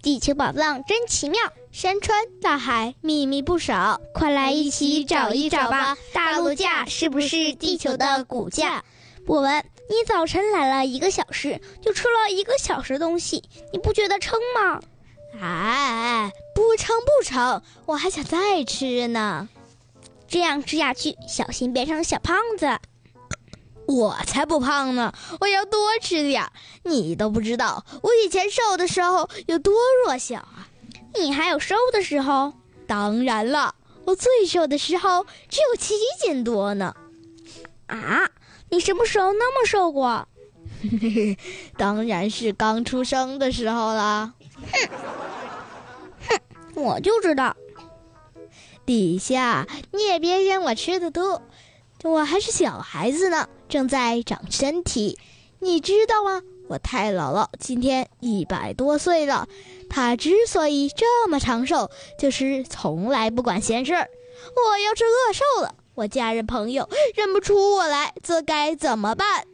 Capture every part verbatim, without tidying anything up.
地球宝藏真奇妙， 山川大海秘密不少， 快来一起找一找吧！大陆架是不是地球的骨架？博文，你早晨来了一个小时，就吃了一个小时东西，你不觉得撑吗？ 哎，不撑不撑，我还想再吃呢。 这样吃下去，小心变成小胖子。 我才不胖呢，我要多吃点。你都不知道我以前瘦的时候有多弱小啊！ 你还有瘦的时候？ 当然了，我最瘦的时候只有七斤多呢。 啊，你什么时候那么瘦过？ 当然是刚出生的时候啦。 哼，哼，我就知道。 底下，你也别嫌我吃的多，我还是小孩子呢，正在长身体。你知道吗？我太姥姥今天一百多岁了，她之所以这么长寿，就是从来不管闲事儿。我要是饿瘦了，我家人朋友认不出我来，这该怎么办？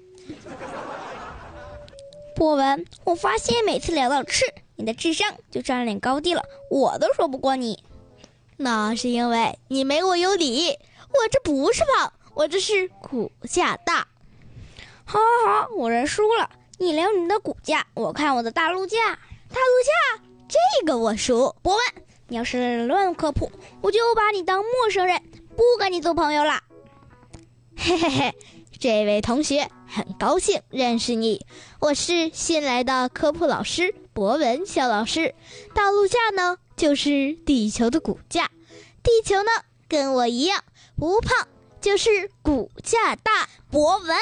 博文，我发现每次聊到吃，你的智商就占领高地了，我都说不过你。 那是因为你没我有理，我这不是胖，我这是骨架大。 好好好，我认输了。你聊你的骨架，我看我的大陆架。 大陆架这个我熟。 博文，你要是乱科普，我就把你当陌生人，不跟你做朋友了。 嘿嘿嘿，这位同学很高兴认识你，我是新来的科普老师博文小老师。大陆架呢，就是地球的骨架，地球呢跟我一样不胖，就是骨架大。 博文，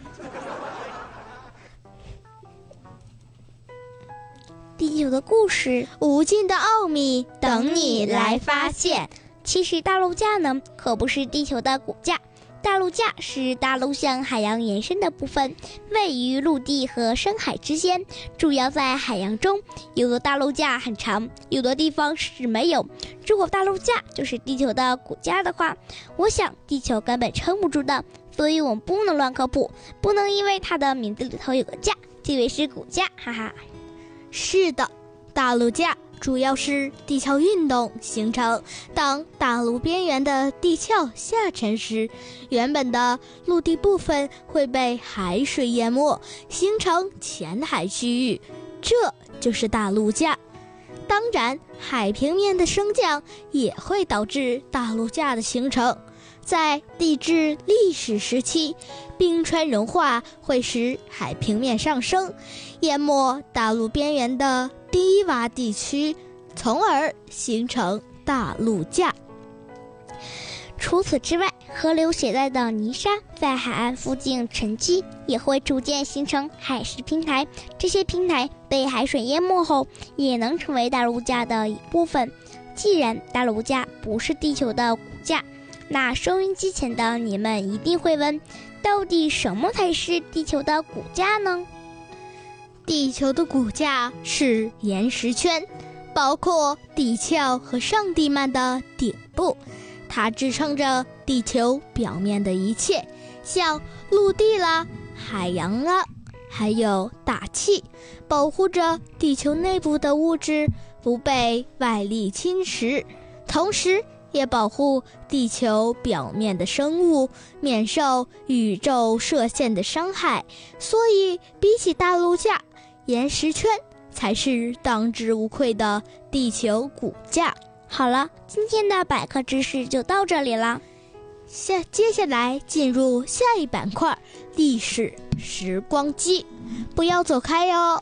地球的故事， 无尽的奥秘等你来发现。 其实大陆架呢，可不是地球的骨架。大陆架是大陆向海洋延伸的部分，位于陆地和深海之间，主要在海洋中。有的大陆架很长，有的地方是没有。如果大陆架就是地球的骨架的话，我想地球根本撑不住的。所以我们不能乱科普，不能因为它的名字里头有个架，就以为是骨架，哈哈。 是的，大陆架主要是地壳运动形成。当大陆边缘的地壳下沉时，原本的陆地部分会被海水淹没，形成浅海区域，这就是大陆架。当然，海平面的升降也会导致大陆架的形成。在地质历史时期，冰川融化会使海平面上升，淹没大陆边缘的低洼地区，从而形成大陆架。 除此之外，河流携带的泥沙在海岸附近沉积，也会逐渐形成海蚀平台。这些平台被海水淹没后，也能成为大陆架的一部分。既然大陆架不是地球的骨架，那收音机前的你们一定会问，到底什么才是地球的骨架呢？ 地球的骨架是岩石圈，包括地壳和上地幔的顶部，它支撑着地球表面的一切，像陆地啦、海洋啦，还有大气，保护着地球内部的物质不被外力侵蚀，同时也保护地球表面的生物免受宇宙射线的伤害。所以比起大陆架，岩石圈才是当之无愧的地球骨架。 好了，今天的百科知识就到这里了。 下接下来进入下一板块，历史时光机，不要走开哟。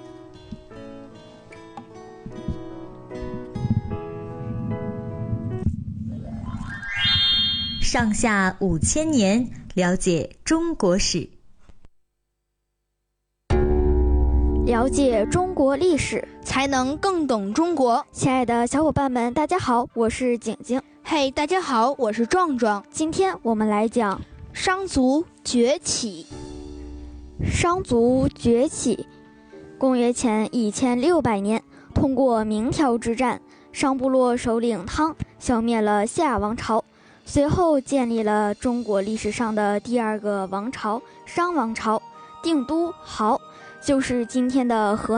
上下五千年，了解中国史， 了解中国历史， 才能更懂中国。 亲爱的小伙伴们，大家好，我是景景。 嘿，大家好，我是壮壮。 今天我们来讲商族崛起。 商族崛起，公元前一千六百年，通过鸣条之战，商部落首领汤消灭了夏王朝。随后建立了中国历史上的第二个王朝商王朝，定都亳，就是今天的河南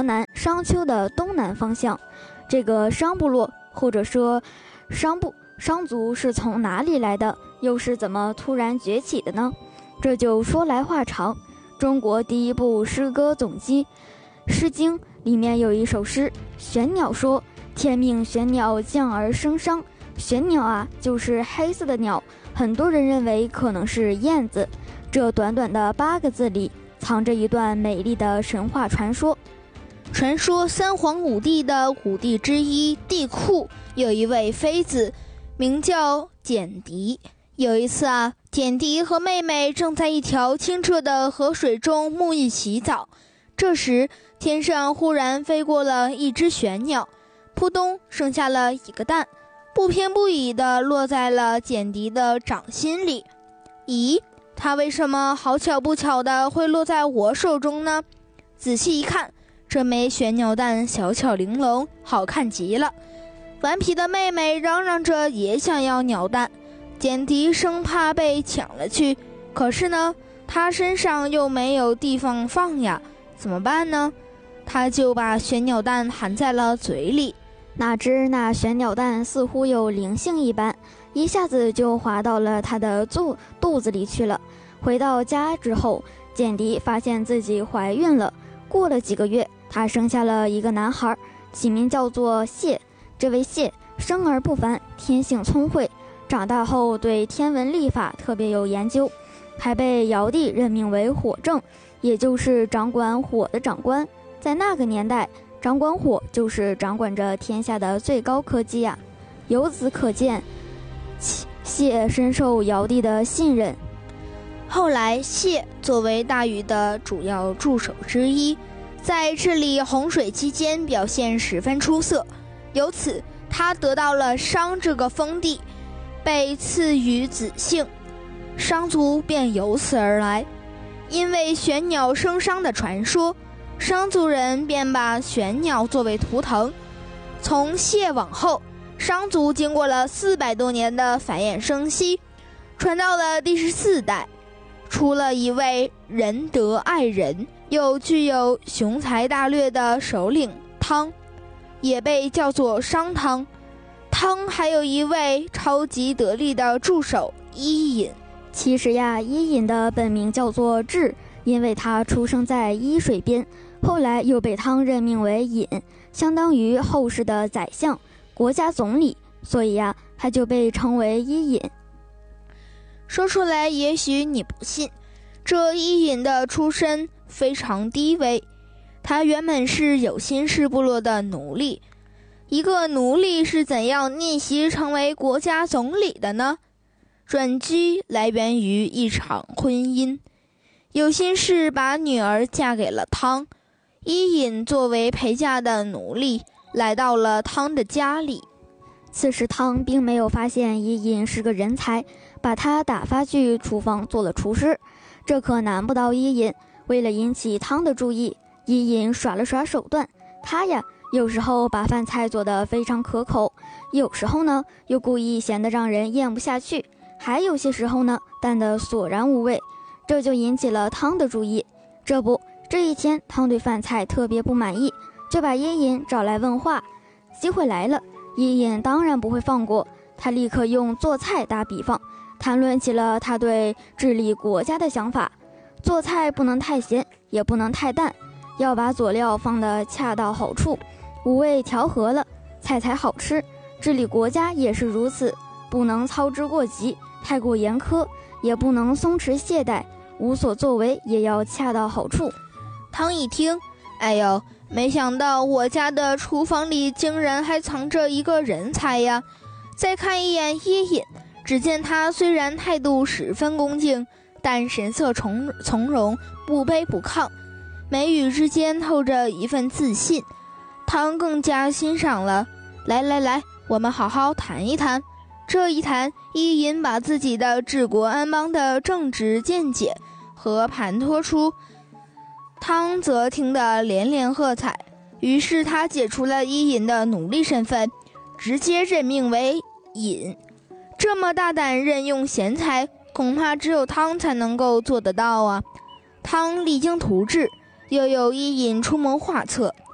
商丘的东南方向。这个商部落或者说商部商族是从哪里来的，又是怎么突然崛起的呢？这就说来话长。中国第一部诗歌总集《诗经》里面有一首诗，玄鸟说：天命玄鸟降而生商。玄鸟啊，就是黑色的鸟，很多人认为可能是燕子。这短短的八个字里藏着一段美丽的神话传说。 传说三皇五帝的五帝之一帝喾有一位妃子，名叫简狄。有一次啊，简狄和妹妹正在一条清澈的河水中沐浴洗澡，这时天上忽然飞过了一只玄鸟，扑通生下了一个蛋，不偏不倚地落在了简狄的掌心里。咦，它为什么好巧不巧的会落在我手中呢？仔细一看，这枚玄鸟蛋小巧玲珑，好看极了。顽皮的妹妹嚷嚷着也想要鸟蛋，简狄生怕被抢了去，可是呢，他身上又没有地方放呀，怎么办呢？他就把玄鸟蛋含在了嘴里。 哪知那玄鸟蛋似乎有灵性一般，一下子就滑到了他的肚肚子里去了。回到家之后，简狄发现自己怀孕了。过了几个月，她生下了一个男孩，起名叫做谢。这位谢生而不凡，天性聪慧，长大后对天文历法特别有研究，还被尧帝任命为火正，也就是掌管火的长官。在那个年代，掌管火就是掌管着天下的最高科技啊！由此可见，谢深受尧帝的信任。 后来，谢作为大禹的主要助手之一，在治理洪水期间表现十分出色，由此他得到了商这个封地，被赐予子姓，商族便由此而来。因为玄鸟生商的传说，商族人便把玄鸟作为图腾。从谢往后，商族经过了四百多年的繁衍生息，传到了第十四代，出了一位仁德爱人又具有雄才大略的首领汤，也被叫做商汤。汤还有一位超级得力的助手伊尹。 其实呀，伊尹的本名叫做智，因为他出生在伊水边，后来又被汤任命为尹，相当于后世的宰相、国家总理，所以呀，他就被称为伊尹。 说出来也许你不信，这伊尹的出身非常低微，他原本是有心氏部落的奴隶。一个奴隶是怎样逆袭成为国家总理的呢？转机来源于一场婚姻，有心氏把女儿嫁给了汤，伊尹作为陪嫁的奴隶来到了汤的家里。 此时汤并没有发现伊尹是个人才，把他打发去厨房做了厨师，这可难不倒伊尹。为了引起汤的注意，伊尹耍了耍手段，他呀有时候把饭菜做得非常可口，有时候呢又故意咸得让人咽不下去，还有些时候呢淡得索然无味，这就引起了汤的注意。这不，这一天汤对饭菜特别不满意，就把伊尹找来问话。机会来了，伊尹当然不会放过，他立刻用做菜打比方，谈论起了他对治理国家的想法。做菜不能太咸，也不能太淡，要把佐料放得恰到好处，五味调和了，菜才好吃。治理国家也是如此，不能操之过急，太过严苛，也不能松弛懈怠，无所作为也要恰到好处。 汤一听，哎呦，没想到我家的厨房里竟然还藏着一个人才呀！再看一眼伊尹，只见他虽然态度十分恭敬，但神色从从容，不卑不亢，眉宇之间透着一份自信。汤更加欣赏了，来来来，我们好好谈一谈。这一谈，伊尹把自己的治国安邦的正直见解和盘托出，汤则听得连连喝彩。于是他解除了伊尹的奴隶身份，直接任命为尹。这么大胆任用贤才，恐怕只有汤才能够做得到啊！汤励精图治，又有伊尹出谋划策，